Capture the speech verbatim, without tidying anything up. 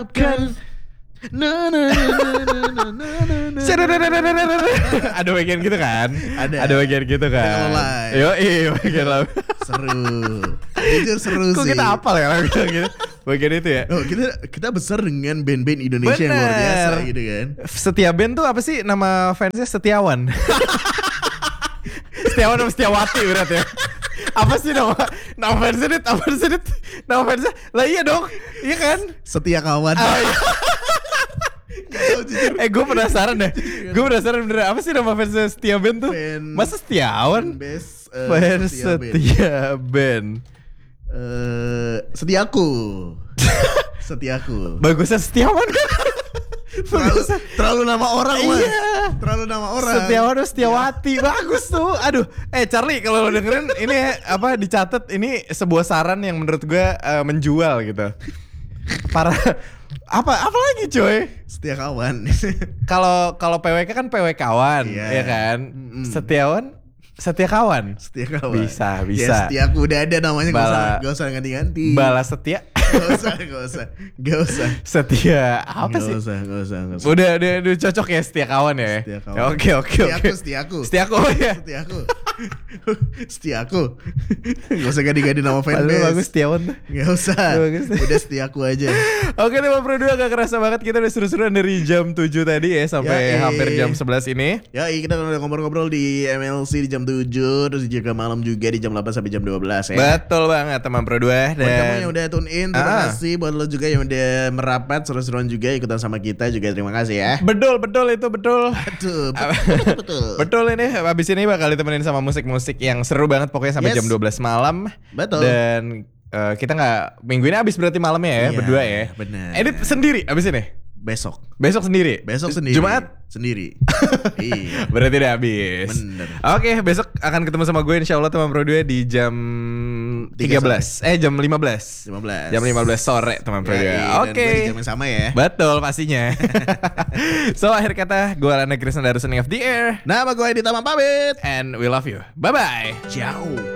Kan na na na na na na na. Ada bagian gitu kan? Ada. Ada bagian gitu kan? Yo, iya bagian lagu. Seru. Jujur seru Kok sih. kita hafal ya lagu gitu? Bagian itu ya? Oh, kita kita besar dengan band-band Indonesia yang luar biasa Bener. gitu kan. Setia Band tuh apa sih nama fansnya? Setiawan. Setiawan sama Setiawati berarti ya. Apa sih nama nama fansnya? Dit? Apa sih Dit? Nama fansnya? Lah iya dong. Iya kan? Setia kawan. Oh, iya. Eh gue penasaran deh. Gue penasaran bener. Apa sih nama fansnya Setia Band tuh? Fan- Masa Setiawan? Best uh, Fans Setia Band. Setia Band. Eh, Setiaku. Setiaku. Bagusnya Setiawan kan? Terlalu, terlalu nama orang mas. Iya. Terlalu nama orang. Setiawan sama Setiawati. Bagus tuh. Aduh. Eh Charlie, kalau lo dengerin ini apa dicatat, ini sebuah saran yang menurut gue uh, menjual gitu. Para apa apa lagi coy? Setia kawan. Kalau kalau P W K kan P W kawan, Iya. ya kan? Mm-mm. Setiawan Setia kawan. Setia kawan. Bisa, Ya, bisa. Setiaku udah ada namanya. Gak usah, Bala- gak usah ganti-ganti. Balas setia. Gak usah, gak usah, gak usah. Setia apa Gak sih? usah, gak usah, gak usah. Udah, udah, udah cocok ya setia kawan ya. Setia kawan. Ya, Oke, oke, oke. Setiaku, setiaku. Setiaku oh ya. Setiaku. Setiaku. Gak usah ganti-ganti nama Padahal fanbase. bagus Setiawan tuh. Gak usah. Bagus. Udah Setiaku aja. Oke teman Pro dua, gak kerasa banget kita udah seru-seruan dari jam tujuh tadi ya sampai Yoi. hampir jam sebelas ini. Ya, kita udah ngobrol-ngobrol di M L C di jam tujuh, terus juga malam juga di jam delapan sampai jam dua belas ya. Betul banget teman Pro dua. Buat kamu Dan yang udah tune in, terima Ah. kasih. Buat lo juga yang udah merapat seru-seruan juga ikutan sama kita juga, terima kasih ya. betul, betul itu betul. Aduh, betul, betul. Betul ini, abis ini bakal ditemenin sama musik-musik yang seru banget pokoknya sampai Yes. jam dua belas malam. Betul. Dan eh, kita gak, minggu ini abis berarti malamnya ya, Iya, berdua ya. bener. Edit sendiri abis ini? Besok. Besok sendiri? Besok sendiri. Jumat? Sendiri. Iya. Berarti udah habis. Bener. Oke, besok akan ketemu sama gue insya Allah teman Pro dua di jam tiga Tiga belas. Eh jam lima belas. lima belas. Jam lima belas sore teman Pro Ya, dua. iya, dan Oke. gue di jam yang sama ya. Betul pastinya. So akhir kata gue Rana Krisna dari Sunning of the Air. Nama gue Edi Tamam pamit. And we love you. Bye bye. Ciao.